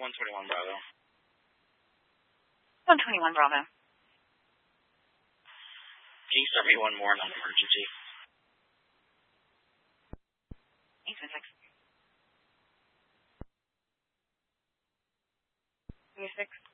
121 Bravo. 121 Bravo. Can you start me one more non-emergency? 876. 36.